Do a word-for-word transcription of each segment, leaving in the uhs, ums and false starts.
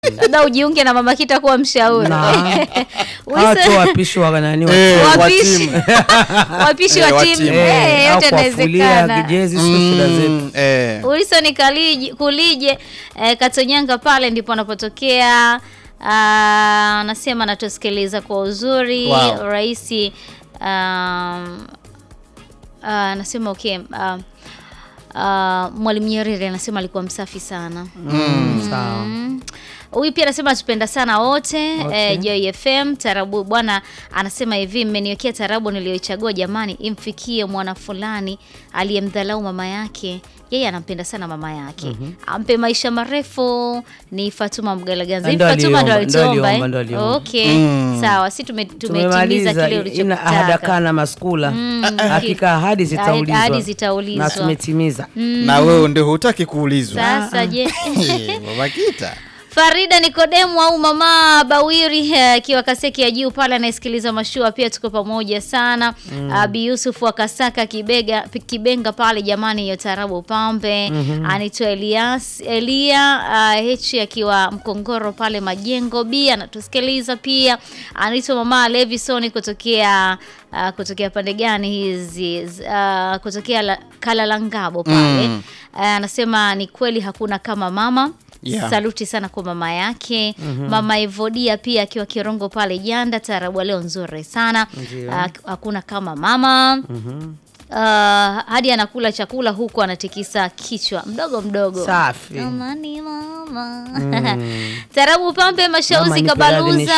Labda ujiunge na Mama Kita kuwa mshauri. Watu wapishi wa nani wapishi wapishi wa timu eh yote inawezekana. Kijezi shida zetu. Eh. Wilson Kalije Kulije eh, Katonyanga pale ndipo anapotokea. Anasema anatusikiliza kwa uzuri. Wow. Raisi um, anasema uh, okay uh, uh, Mwalimu Nyerere anasema alikuwa msafi sana. Mm, sawa. Huyu pia anasema tupenda sana wote. Okay. eh, Joy F M Tarabu bwana anasema hivi, mmeniwekea tarabu niliyoichagua jamani, imfikie mwana fulani aliyemdhalau mama yake. Yeye anampenda sana mama yake. Mm -hmm. Ampe maisha marefu. Ni Fatuma Mgalaganza. Hivi Fatuma ndo alitomba eh? Okay. Mm. Sawa, sisi tumetimiza kile ulichotaka. Ahada kana maskula. Mm, hakika ahadi zitaulizwa. Ahadi zitaulizwa. Na tumetimiza. Mm. Na wewe ndio hutaki kuulizwa. Sasa je. Mama Kita. Farida Nikodemu au Mama Bawiri akiwa Kaseki ya juu pale anasikiliza mashua, pia tuko pamoja sana. Mm. Abi Yusuf wa Kasaka Kibega Kibenga pale jamani, hiyo tarabu pambe. Mm -hmm. Anitoa Elias Elia uh, Hechi akiwa Mkongoro pale Majengo B anatusikiliza pia. Anitoa Mama Levison kutokea uh, kutokea pande gani hizi uh, kutokea la, Kalalangabo pale. Mm. Uh, anasema ni kweli hakuna kama mama. Yeah. Saluti sana kwa mama yake. Mm -hmm. Mama Evodia pia akiwa Kirongo pale Janda, tarabu leo nzuri sana. Hakuna uh, kama mama. Mm -hmm. Uh, hadi anakula chakula huku anatikisa kichwa mdogo mdogo. Safi. Mama ni mama. Mm. Tarabu pambe Mashauzi Kabaruza.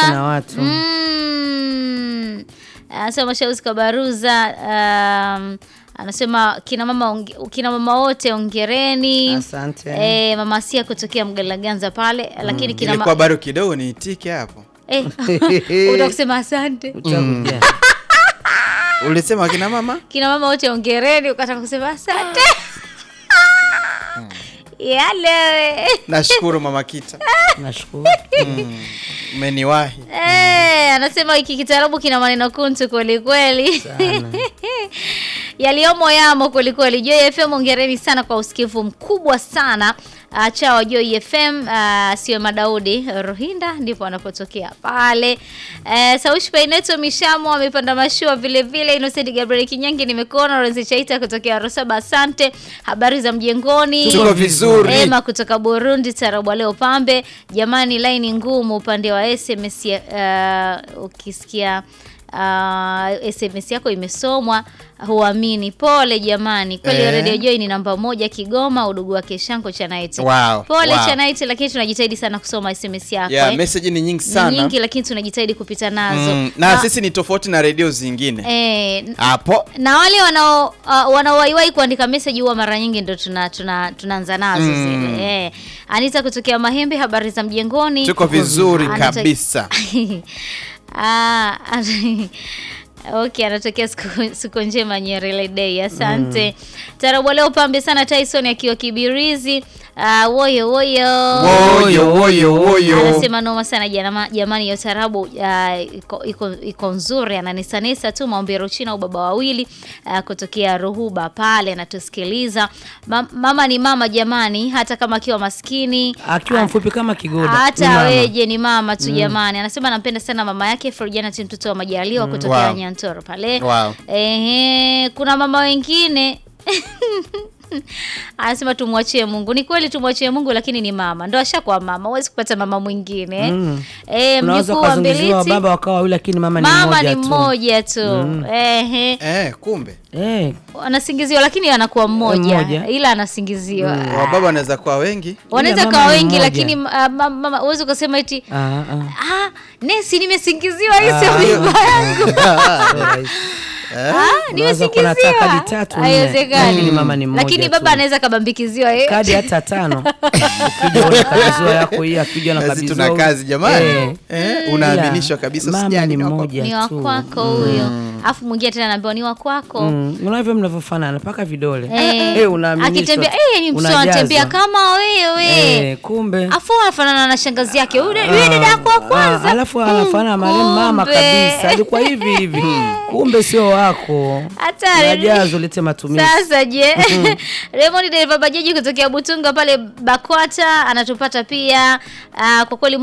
Mm. Anasema Mashauzi Kabaruza um, anasema kina mama onge, kina mama wote ongereni. Asante. Eh, Mama Sia kutokea Mgalaganza pale. Mm. Lakini kina mama kwa bado kidogo niitike hapo. Eh. Utakusema asante. Utakuja. Ulisema kina mama? Kina mama wote ongereni, ukataka kusema asante. Yale. Nashukuru Mama Kita. Nashukuru. Umeniwahi. Mm. Eh, anasema hiki kitarabu kina maneno kuntu kweli kweli. Sana. Yaliomo yamo kweli kweli. Joy F M ongereni sana kwa usikivu mkubwa sana. Uh, chao Joy F M uh, sio Madaudi Rohinda ndipo anapotokea pale. Eh, uh, Saushi Paineto Mishamo amepanda mashua vile vile. Innocent Gabriel Kinyangi nimekuona. Renzi Chaita kutokea Rosaba asante. Habari za mjengoni. Tuko vizuri. Ema kutoka Burundi tarabu leo pambe. Jamani line ngumu upande wa S M S uh, ukisikia Uh, S M S yako imesomwa huamini. Pole jamani. Kweli eh. Radio Joy ni namba moja Kigoma, udugu wake Shanko Chanaiti. Wow. Pole wow. Chanaiti, lakini tunajitahidi sana kusoma S M S yako. Yeah, eh. message ni nyingi sana. Ni nyingi lakini tunajitahidi kupita nazo. Mm, na, na sisi ni tofauti na radio zingine. Eh. Hapo. Na wale wanao uh, wanaowaiwai kuandika message huwa mara nyingi ndo tuna tuna tunaanza nazo mm. zile. Eh. Anita kutokea Mahembe, habari za mjengoni. Tuko vizuri Anita... kabisa. Ah, okay, anatokea siku, siku njema Nyerere Day. Asante. Mm. Tarabu leo pambe sana Tyson akiwa Kibirizi. Uh, woyo woyo. Woyo woyo woyo. Anasema noma sana jana jamani, ya tarabu uh, iko, iko, iko nzuri. Ananisanisa tu maombi Rochina au baba wawili uh, kutokea Ruhuba pale anatusikiliza. Ma, mama ni mama jamani, hata kama akiwa maskini, akiwa mfupi kama kigoda. Hata weje ni mama tu jamani. Mm. Anasema anampenda sana mama yake Floriana mtoto wa Majaliwa mm. kutokea wow. Nyantoro pale. Wow. Ehe, kuna mama wengine anasema tumwachie Mungu. Ni kweli tumwachie Mungu, lakini ni mama. Ndio ashakuwa mama. Huwezi kupata mama mwingine. Mm. Eh, mjukuu wa Mbeliti. Baba wakawa yule lakini mama ni mmoja tu. Mama ni mmoja tu. Mm. Ehe. Eh, kumbe. Eh. Anasingiziwa lakini anakuwa mmoja. Mmoja. Ila anasingiziwa. Mm. Wa baba wanaweza kuwa wengi. Wanaweza kuwa wengi lakini uh, mama huwezi kusema eti ah ah. Ah, nesi nimesingiziwa hii sio mimba yangu. Ah, nimesingiziwa. Kadi tatu lakini mama ni mmoja. Lakini baba anaweza kabambikiziwa yeye. Kadi hata tano. Ukija unakabidhiwa yako hii, akija unakabidhiwa. Tuna kazi jamani. Eh, eh unaaminishwa kabisa sijani ni mmoja tu. Ni wako huyo. Afu mwingine tena anaambiwa ni wa kwako. Mm. Unavyo mnavyofanana mpaka vidole. Eh, Eh, unaamini. akitembea eh ni msio anatembea kama wewe. Eh, kumbe. Afu anafanana na shangazi yake. Yule yule dada yako wa kwanza. Ah, alafu anafanana marehemu mama kabisa. Alikuwa hivi hivi. Kumbe sio wako. Hatari. Najazo lete matumizi. Sasa je, Raymond dereva bajaji kutokea Butunga pale Bakwata anatupata pia. Uh, kwa kweli